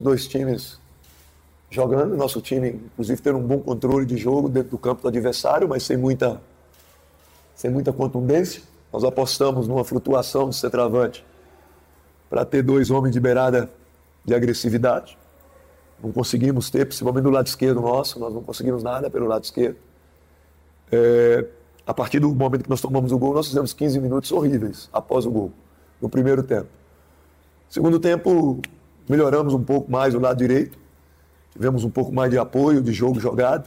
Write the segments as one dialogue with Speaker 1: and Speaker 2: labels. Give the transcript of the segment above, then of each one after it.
Speaker 1: dois times jogando, nosso time, inclusive, tendo um bom controle de jogo dentro do campo do adversário, mas sem muita contundência. Nós apostamos numa flutuação do centroavante para ter dois homens de beirada de agressividade. Não conseguimos ter, principalmente do lado esquerdo nosso, nós não conseguimos nada pelo lado esquerdo. A partir do momento que nós tomamos o gol, nós fizemos 15 minutos horríveis após o gol, no primeiro tempo. Segundo tempo, melhoramos um pouco mais o lado direito, tivemos um pouco mais de apoio, de jogo jogado.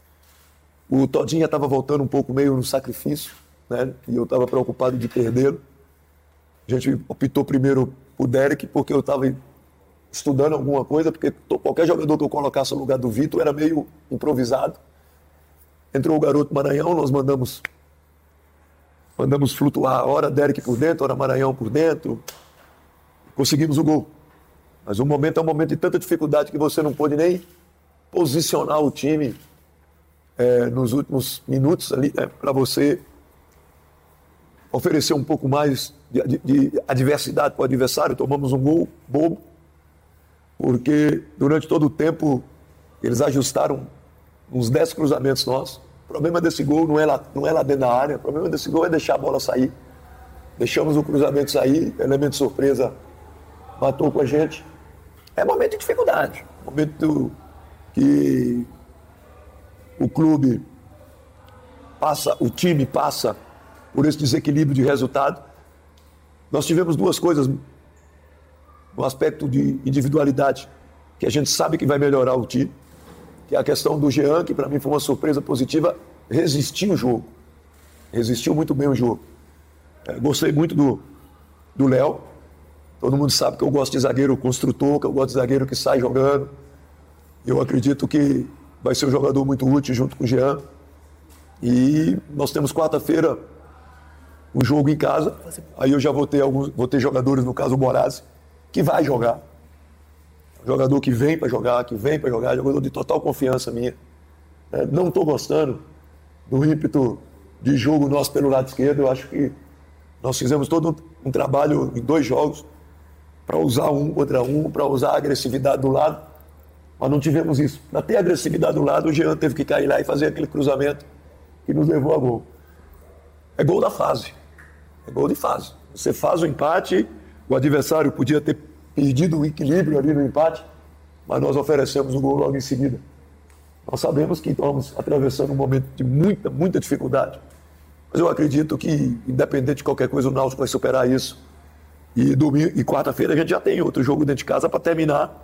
Speaker 1: O Todinho estava voltando um pouco meio no sacrifício, né? E eu estava preocupado de perdê-lo. A gente optou primeiro por Derek, porque eu estava estudando alguma coisa, porque qualquer jogador que eu colocasse no lugar do Vitor era meio improvisado. Entrou o garoto Maranhão, nós mandamos flutuar, ora Derek por dentro, ora Maranhão por dentro. Conseguimos o gol. Mas o momento é um momento de tanta dificuldade que você não pôde nem posicionar o time nos últimos minutos ali, né, para você oferecer um pouco mais de adversidade para o adversário. Tomamos um gol bobo, porque durante todo o tempo eles ajustaram uns 10 cruzamentos nossos. O problema desse gol não é lá dentro da área, o problema desse gol é deixar a bola sair. Deixamos o cruzamento sair, elemento de surpresa matou com a gente. É momento de dificuldade, momento que o clube passa, o time passa por esse desequilíbrio de resultado. Nós tivemos duas coisas no aspecto de individualidade, que a gente sabe que vai melhorar o time, que é a questão do Jean, que para mim foi uma surpresa positiva, resistiu o jogo, resistiu muito bem o jogo. Gostei muito do Léo. Todo mundo sabe que eu gosto de zagueiro construtor, que eu gosto de zagueiro que sai jogando. Eu acredito que vai ser um jogador muito útil junto com o Jean. E nós temos quarta-feira um jogo em casa. Aí eu já vou ter jogadores, no caso o Moraes, que vai jogar. Jogador que vem para jogar, jogador de total confiança minha. Não estou gostando do ímpeto de jogo nosso pelo lado esquerdo. Eu acho que nós fizemos todo um trabalho em 2 jogos para usar um contra um, para usar a agressividade do lado, mas não tivemos isso. Para ter agressividade do lado, o Jean teve que cair lá e fazer aquele cruzamento que nos levou a gol. É gol da fase, é gol de fase. Você faz o empate, o adversário podia ter perdido o equilíbrio ali no empate, mas nós oferecemos o gol logo em seguida. Nós sabemos que estamos atravessando um momento de muita dificuldade, mas eu acredito que, independente de qualquer coisa, o Náutico vai superar isso. E quarta-feira a gente já tem outro jogo dentro de casa para terminar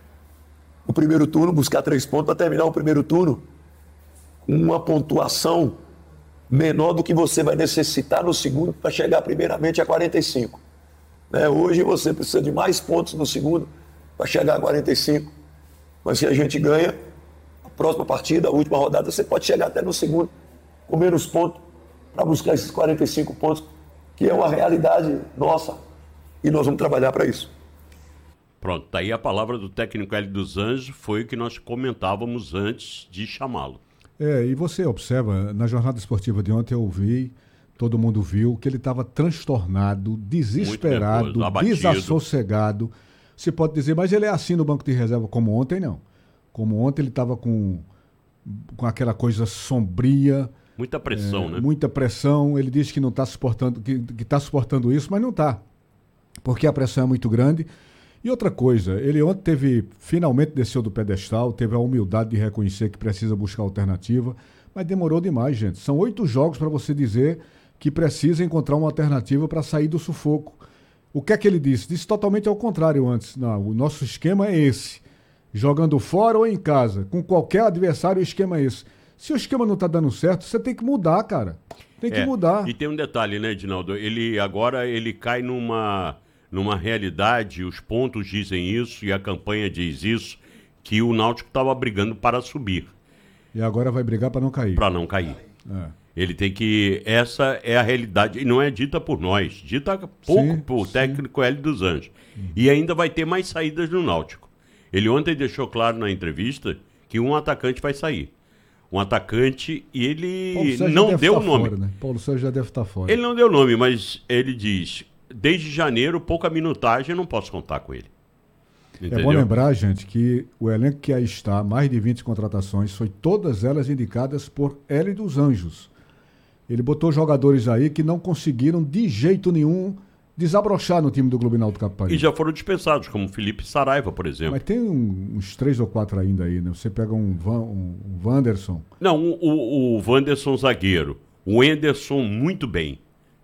Speaker 1: o primeiro turno, buscar 3 pontos para terminar o primeiro turno com uma pontuação menor do que você vai necessitar no segundo para chegar primeiramente a 45. Hoje você precisa de mais pontos no segundo para chegar a 45. Mas se a gente ganha, a próxima partida, a última rodada, você pode chegar até no segundo com menos pontos para buscar esses 45 pontos, que é uma realidade nossa. E nós vamos trabalhar para isso.
Speaker 2: Pronto, tá aí a palavra do técnico Hélio dos Anjos, foi o que nós comentávamos antes de chamá-lo.
Speaker 3: E você observa, na jornada esportiva de ontem eu vi, todo mundo viu, que ele estava transtornado, desesperado,
Speaker 2: nervoso,
Speaker 3: desassossegado. Você pode dizer, mas ele é assim no banco de reserva como ontem, não. Como ontem ele estava com aquela coisa sombria.
Speaker 2: Muita pressão, né?
Speaker 3: Muita pressão. Ele diz que não está suportando, que está suportando isso, mas não está. Porque a pressão é muito grande. E outra coisa, ele ontem finalmente desceu do pedestal, teve a humildade de reconhecer que precisa buscar alternativa, mas demorou demais, gente. São 8 jogos para você dizer que precisa encontrar uma alternativa para sair do sufoco. O que é que ele disse? Disse totalmente ao contrário antes. Não, o nosso esquema é esse. Jogando fora ou em casa, com qualquer adversário, o esquema é esse. Se o esquema não está dando certo, você tem que mudar, cara. Tem que mudar.
Speaker 2: E tem um detalhe, né, Edinaldo? Ele cai numa realidade, os pontos dizem isso e a campanha diz isso, que o Náutico estava brigando para subir.
Speaker 3: E agora vai brigar para não cair.
Speaker 2: Para não cair. Ele tem que... Essa é a realidade, e não é dita por nós, dita pouco por técnico Hélio dos Anjos. E ainda vai ter mais saídas no Náutico. Ele ontem deixou claro na entrevista que um atacante vai sair. Um atacante, e ele não deu o nome.
Speaker 3: Fora, né? Paulo Sérgio já deve estar fora.
Speaker 2: Ele não deu o nome, mas ele diz, desde janeiro, pouca minutagem, eu não posso contar com ele. Entendeu?
Speaker 3: É bom lembrar, gente, que o elenco que aí está, mais de 20 contratações, foi todas elas indicadas por Hélio dos Anjos. Ele botou jogadores aí que não conseguiram de jeito nenhum desabrochar no time do Clube Náutico Capibaribe.
Speaker 2: E já foram dispensados, como Felipe Saraiva, por exemplo.
Speaker 3: Mas tem uns 3 ou 4 ainda aí, né? Você pega um Wanderson.
Speaker 2: Não, o Wanderson zagueiro. O Enderson muito bem.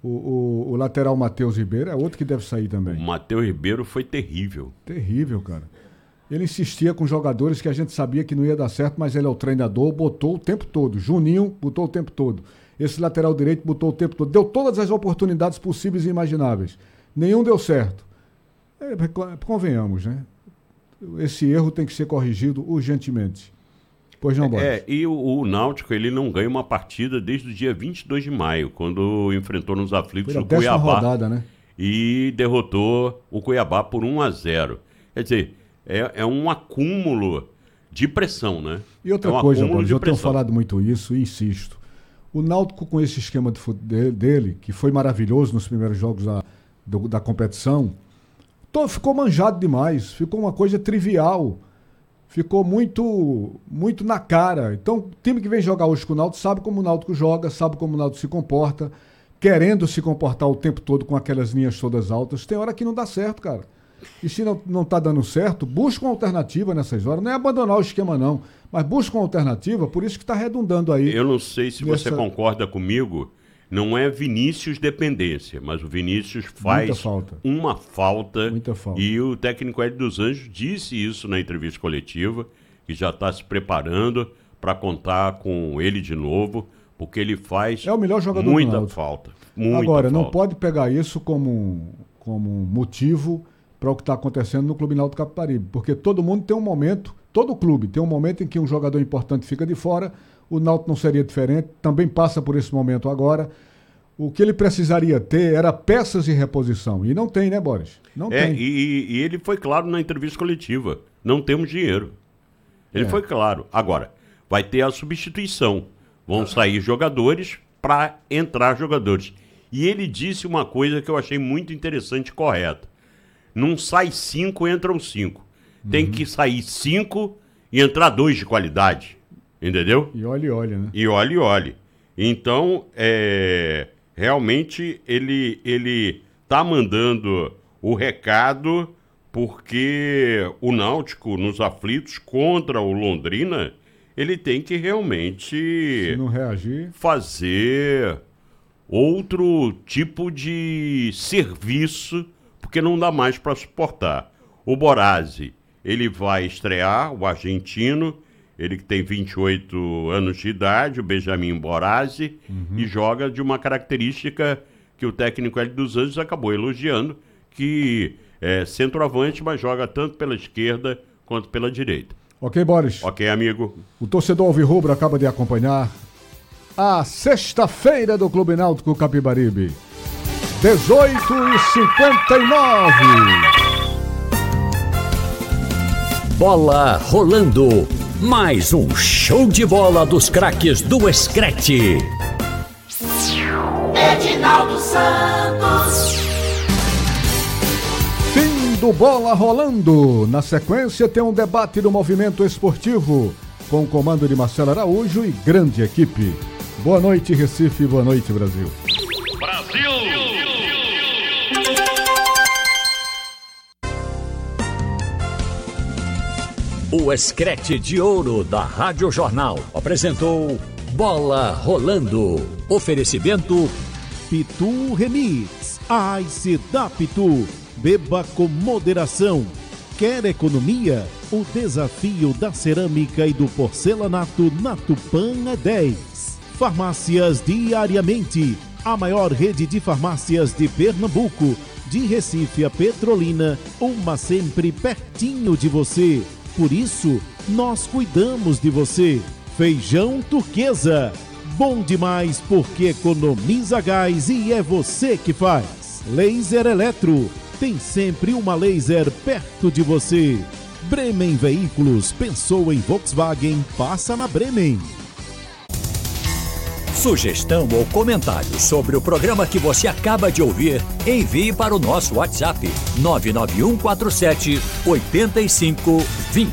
Speaker 3: O lateral Matheus Ribeiro é outro que deve sair também.
Speaker 2: O Matheus Ribeiro foi terrível.
Speaker 3: Terrível, cara. Ele insistia com jogadores que a gente sabia que não ia dar certo, mas ele é o treinador, botou o tempo todo. Juninho botou o tempo todo. Esse lateral direito botou o tempo todo. Deu todas as oportunidades possíveis e imagináveis. Nenhum deu certo. Convenhamos, né? Esse erro tem que ser corrigido urgentemente. Pois não, Boris?
Speaker 2: E o Náutico, ele não ganha uma partida desde o dia 22 de maio, quando enfrentou nos aflitos o Cuiabá.
Speaker 3: Rodada, né?
Speaker 2: E derrotou o Cuiabá por 1-0. Quer dizer, é um acúmulo de pressão, né?
Speaker 3: E outra coisa, Boris, eu tenho falado muito isso e insisto. O Náutico, com esse esquema de dele, que foi maravilhoso nos primeiros jogos da competição, ficou manjado demais, ficou uma coisa trivial. Ficou muito na cara. Então, o time que vem jogar hoje com o Náutico sabe como o Náutico joga, sabe como o Náutico se comporta, querendo se comportar o tempo todo com aquelas linhas todas altas. Tem hora que não dá certo, cara. E se não tá dando certo, busca uma alternativa nessas horas. Não é abandonar o esquema, não. Mas busca uma alternativa, por isso que está redundando aí.
Speaker 2: Eu não sei se você concorda comigo. Não é Vinícius dependência, mas o Vinícius faz uma falta.
Speaker 3: Muita falta.
Speaker 2: E o técnico Hélio dos Anjos disse isso na entrevista coletiva, que já está se preparando para contar com ele de novo, porque ele faz
Speaker 3: o melhor jogador
Speaker 2: muita falta.
Speaker 3: Agora, não pode pegar isso como motivo para o que está acontecendo no Clube Náutico Capibaribe, porque todo mundo tem um momento, todo clube tem um momento em que um jogador importante fica de fora. O Náutico não seria diferente, também passa por esse momento agora. O que ele precisaria ter era peças de reposição. E não tem, né, Boris? Não tem.
Speaker 2: E ele foi claro na entrevista coletiva. Não temos dinheiro. Ele foi claro. Agora, vai ter a substituição. Vão sair jogadores para entrar jogadores. E ele disse uma coisa que eu achei muito interessante e correta. Não sai 5, entram 5. Tem que sair 5 e entrar 2 de qualidade. Entendeu?
Speaker 3: E olhe, né?
Speaker 2: E olhe. Então, realmente, ele tá mandando o recado porque o Náutico, nos aflitos contra o Londrina, ele tem que realmente
Speaker 3: se não reagir,
Speaker 2: fazer outro tipo de serviço, porque não dá mais para suportar. O Borazzi, ele vai estrear, o argentino. Ele que tem 28 anos de idade, o Benjamin Borazzi, e joga de uma característica que o técnico Hélio dos Anjos acabou elogiando, que é centroavante, mas joga tanto pela esquerda quanto pela direita.
Speaker 3: Ok, Boris?
Speaker 2: Ok, amigo.
Speaker 3: O torcedor alvirrubro acaba de acompanhar a sexta-feira do Clube Náutico Capibaribe. 18h59.
Speaker 4: Bola rolando. Mais um show de bola dos craques do Screte.
Speaker 5: Edinaldo Santos.
Speaker 3: Fim do Bola Rolando. Na sequência tem um debate do movimento esportivo com o comando de Marcelo Araújo e grande equipe. Boa noite, Recife. Boa noite, Brasil.
Speaker 5: Brasil!
Speaker 4: O Screte de Ouro da Rádio Jornal apresentou Bola Rolando. Oferecimento
Speaker 6: Pitu Remix. Ice da Pitu. Beba com moderação. Quer economia? O desafio da cerâmica e do porcelanato na Tupã é 10. Farmácias Diariamente. A maior rede de farmácias de Pernambuco. De Recife a Petrolina. Uma sempre pertinho de você. Por isso, nós cuidamos de você. Feijão Turquesa. Bom demais porque economiza gás e é você que faz. Laser Eletro. Tem sempre uma laser perto de você. Bremen Veículos. Pensou em Volkswagen? Passa na Bremen.
Speaker 4: Sugestão ou comentário sobre o programa que você acaba de ouvir, envie para o nosso WhatsApp 99147 8520.